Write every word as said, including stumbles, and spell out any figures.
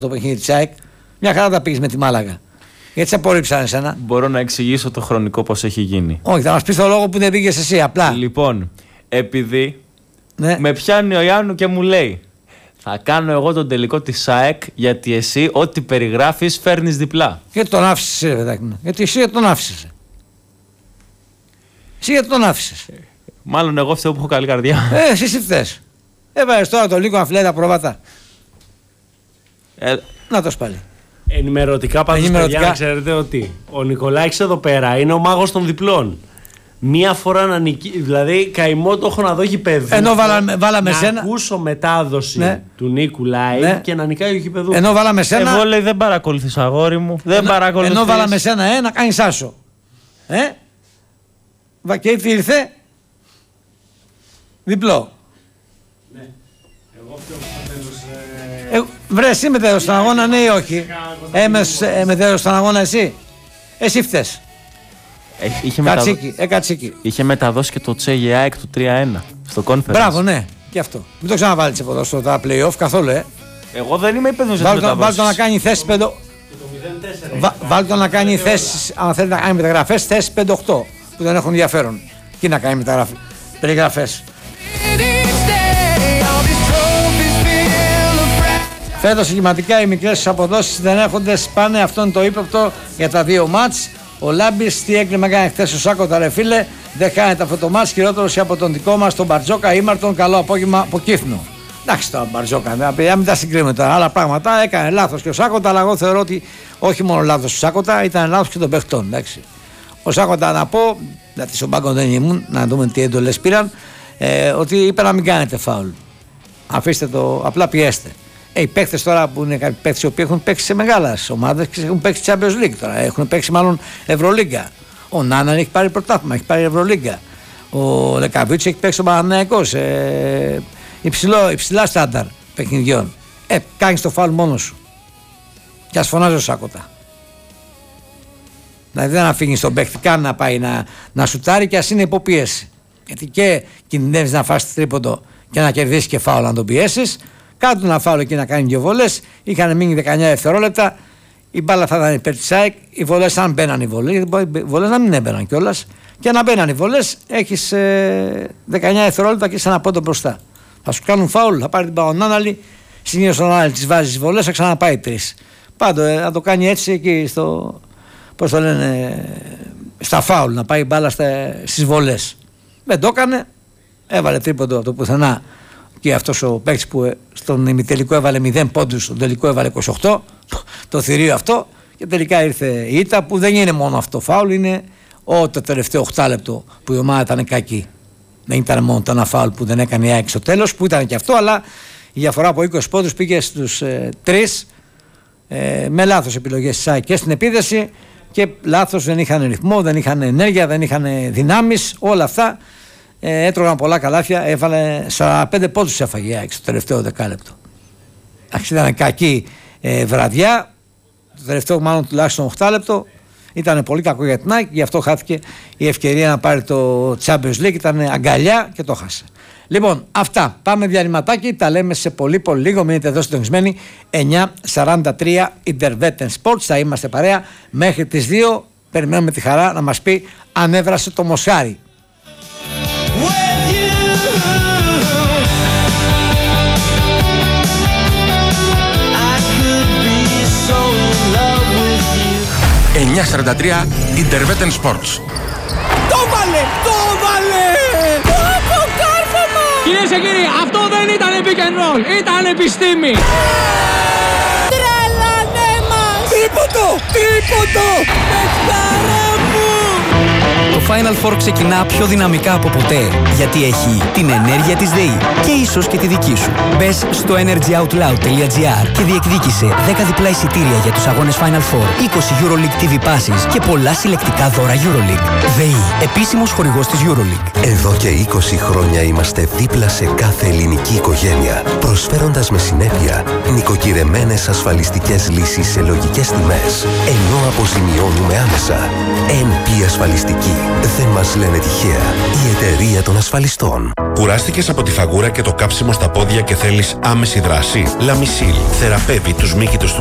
το παιχνίδι της ΑΕΚ. Μια χαρά τα πήγες με τη Μάλαγα. Γιατί σε απορρίψαν εσένα. Μπορώ να εξηγήσω το χρονικό πώς έχει γίνει. Όχι, θα μας πεις το λόγο που δεν πήγες εσύ, απλά. Λοιπόν, επειδή Ναι. με πιάνει ο Ιάννου και μου λέει θα κάνω εγώ τον τελικό της ΑΕΚ γιατί εσύ ό,τι περιγράφεις φέρνεις διπλά. Γιατί τον άφησες, ρε παιδάκι μου. Γιατί εσύ γιατί τον άφησες. Εσύ γιατί τον άφησες. Μάλλον εγώ φταίω που έχω καλή καρδιά. Ε, εσύ τι θες. Έβαλες τώρα το λίγο αφιλέτα πρόβατα. Ε, Να το πάλι. Ενημερωτικά πάντως, Ενημερωτικά. παιδιά, να ξέρετε ότι ο Νικολάκης εδώ πέρα είναι ο μάγος των διπλών. Μία φορά να νικήσει, δηλαδή καημό το έχω να δω γηπεδού. Ενώ βάλαμε, βάλαμε να σένα. ακούσω μετάδοση Ναι. του Νίκου Λάι Ναι. και να νικάει ο γηπεδού. Ενώ βάλαμε σένα. εγώ λέει δεν παρακολουθείς αγόρι μου. Δεν ενώ, παρακολουθείς. ενώ βάλαμε σένα, ε, να κάνεις άσο. Ε. Βα- Και τι ήρθε. Διπλό. Ναι. Εγώ φταίω που στο τέλος, ε... Ε, βρε, εσύ μετέδωσες στον αγώνα, ναι ή όχι. Ε, με, ε, μετέδωσες στον αγώνα εσύ. Εσύ φταίς. Ε, είχε, μεταδο... Κατσίκι, ε, κατσίκι. είχε μεταδώσει και το Τσέγε ΑΕΚ του τρία ένα στο conference. Μπράβο, ναι. Και αυτό. Μην το ξαναβάλεις σε ποδόσφαιρο τα play-off καθόλου, ε. Εγώ δεν είμαι υπεύθυνος για τις Βάλτε μεταδόσεις. το να κάνει θέση πέντε. Βα- Βάλτε το να κάνει θέσεις, αν θέλει να κάνει μεταγραφές, θέσεις πέντε οκτώ που δεν έχουν ενδιαφέρον. Και να κάνει μεταγραφές. Περιγραφές. Φέτος συγκεκριματικά οι μικρές αποδόσεις δεν έρχονται, σπάνε, αυτό είναι το ύποπτο για τα δύο μάτς. Ο Λάμπης τι έκλειμα έκανε χθες ο Σάκοτα, ρε φίλε, δεν χάνεται αυτό το μάτς, χειρότερος από τον δικό μας τον Μπαρτζόκα Ήμαρτον, καλό απόγευμα από Κύθνο. Εντάξει τώρα Μπαρτζόκα, να μην τα συγκρίνουμε τώρα, άλλα πράγματα, έκανε λάθος και ο Σάκοτα, αλλά εγώ θεωρώ ότι όχι μόνο λάθος ο Σάκοτα, ήταν λάθος και των παιχτών, εντάξει. Ο Σάκοτα να πω, γιατί στον πάγκο δεν ήμουν, να δούμε τι εντολές πήραν, ε, ότι είπε να μην κάνετε φάουλ. Αφήστε το, απλά πιέστε. Ε, οι παίκτες τώρα που είναι κάποιοι παίκτες οι οποίοι έχουν παίξει σε μεγάλες ομάδες και έχουν παίξει Champions League τώρα, έχουν παίξει μάλλον Ευρωλίγκα. Ο Νάναν έχει πάρει πρωτάθλημα, έχει πάρει Ευρωλίγκα. Ο Λεκαβίτσος έχει παίξει ο Παναθηναϊκός. Ε, υψηλό, υψηλά στάνταρ παιχνιδιών. Ε, κάνεις το φάουλ μόνος σου. Και ας φωνάζει ο Σάκοτα. Δηλαδή δεν αφήνεις τον παίκτη καν να πάει να, να σουτάρει και ας είναι υποπίεση. Γιατί και κινδυνεύεις να φας τρίποντο και να κερδίσεις και φάουλ να τον πιέσεις. Κάτω ένα φάουλ εκεί να κάνει δύο βολές. Είχαν μείνει δεκαεννιά δευτερόλεπτα. Η μπάλα θα ήταν υπέρ της ΑΕΚ. Οι βολές, αν μπαίναν οι βολές, οι βολές να μην έμπαιναν κιόλας. Και να μπαίναν οι βολές, έχεις ε, δεκαεννιά δευτερόλεπτα και σε ένα πόντο μπροστά. Θα σου κάνουν φάουλ, θα πάρει την Παγωνάναλη. Συνήθως τον Άναλη της βάζει τις βολές, θα ξαναπάει τρεις. Πάντω ε, να το κάνει έτσι εκεί στο. Πώς το λένε, στα φάουλ, να πάει η μπάλα στις βολές. Δεν το έκανε, έβαλε τρίποντο από το πουθενά. Και αυτός ο παίκτης που στον ημιτελικό έβαλε μηδέν πόντους, στον τελικό έβαλε είκοσι οκτώ, το θηρίο αυτό, και τελικά ήρθε η ήττα που δεν είναι μόνο αυτό φάουλ, είναι ό, το τελευταίο οκτάλεπτο που η ομάδα ήταν κακή. Δεν ήταν μόνο το ένα φάουλ που δεν έκανε η ΑΕΚ στο τέλος, που ήταν και αυτό, αλλά η διαφορά από είκοσι πόντους πήγε στους ε, τρεις, ε, με λάθος επιλογές της ΑΕΚ και στην επίδεση, και λάθος, δεν είχαν ρυθμό, δεν είχαν ενέργεια, δεν είχαν δυνάμεις, όλα αυτά. Ε, έτρωγαν πολλά καλάθια, έβαλε σαράντα πέντε πόντους έφαγε η ΑΕΚ στο τελευταίο δεκάλεπτο. Εντάξει, ήταν κακή ε, βραδιά, το τελευταίο μάλλον τουλάχιστον οκτάλεπτο, ήταν πολύ κακό για την ΑΕΚ, γι' αυτό χάθηκε η ευκαιρία να πάρει το Champions League, ήταν αγκαλιά και το χάσε. Λοιπόν, αυτά, πάμε διαλυματάκι, τα λέμε σε πολύ πολύ λίγο, μείνετε εδώ συντονισμένοι, εννιά σαράντα τρία Intervetten Sports, θα είμαστε παρέα μέχρι τις δύο, περιμένουμε τη χαρά να μας πει αν έβρασε το μοσχάρι. εννιά σαράντα τρία Intervetten Sports. Το βάλε! Το βάλε! Το κάρφωμα! Κυρίες και κύριοι, αυτό δεν ήταν pick and roll, ήταν επιστήμη! Τρελανέ μας! Τρίποντο! Τρίποντο! Παιχτάρα μου! Το Final Four ξεκινά πιο δυναμικά από ποτέ, γιατί έχει την ενέργεια της ΔΕΗ και ίσως και τη δική σου. Μπες στο energyoutloud.gr και διεκδίκησε δέκα διπλά εισιτήρια για τους αγώνες Final Four, είκοσι EuroLeague τι βι Passes και πολλά συλλεκτικά δώρα EuroLeague. ΔΕΗ, επίσημος χορηγός της EuroLeague. Εδώ και είκοσι χρόνια είμαστε δίπλα σε κάθε ελληνική οικογένεια, προσφέροντας με συνέπεια νοικοκυρεμένες ασφαλιστικές λύσεις σε λογικές τιμές, ενώ αποζημιώνουμε άμεσα. εν πι Ασφαλιστική. δεν μας λένε τυχαία. Η εταιρεία των ασφαλιστών. Κουράστηκες από τη φαγούρα και το κάψιμο στα πόδια και θέλεις άμεση δράση? Λαμισίλ θεραπεύει τους μύκητους του